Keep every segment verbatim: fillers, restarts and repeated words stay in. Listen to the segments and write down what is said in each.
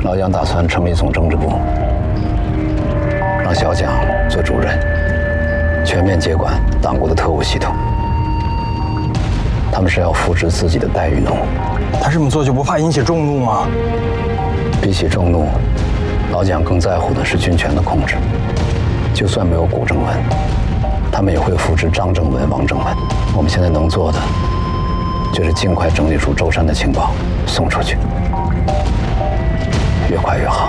老蒋打算成立总政治部，让小蒋做主任，全面接管党国的特务系统。他们是要扶植自己的代毓农。 他这么做就不怕引起众怒吗？ 比起众怒，老蒋更在乎的是军权的控制。就算没有古正文，他们也会扶植张正文、王正文。我们现在能做的，就是尽快整理出舟山的情报，送出去，越快越好。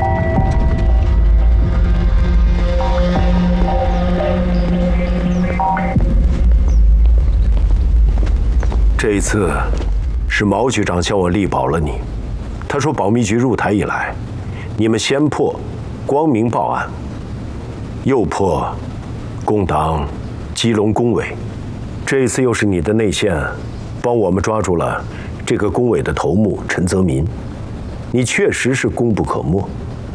这一次，是毛局长向我力保了你。他说，保密局入台以来，你们先破光明报案，又破共党基隆工委，这一次又是你的内线帮我们抓住了这个工委的头目陈泽民。你确实是功不可没。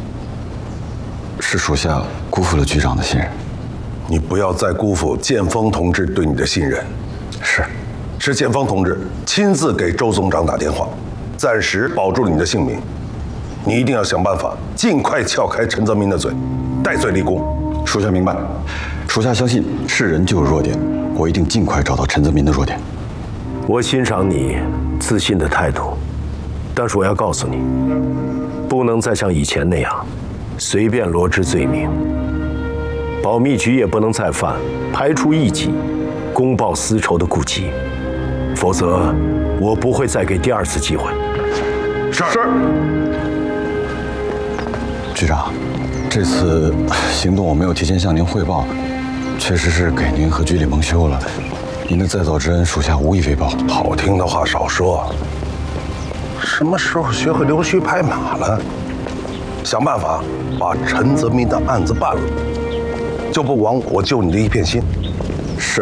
是属下辜负了局长的信任。 你不要再辜负建峰同志对你的信任。 是。 是建峰同志亲自给周总长打电话，暂时保住了你的性命。你一定要想办法尽快撬开陈泽民的嘴，戴罪立功。 属下明白。属下相信是人就有弱点，我一定尽快找到陈泽民的弱点。 我欣赏你自信的态度，但是我要告诉你，不能再像以前那样随便罗织罪名。保密局也不能再犯排除异己、公报私仇的痼疾。否则，我不会再给第二次机会。 是是。 局长，这次行动我没有提前向您汇报，确实是给您和局里蒙羞了。您的再造之恩，属下无以为报。 好听的话少说。什么时候学会溜须拍马了？想办法把陈泽民的案子办了，就不枉我救你的一片心。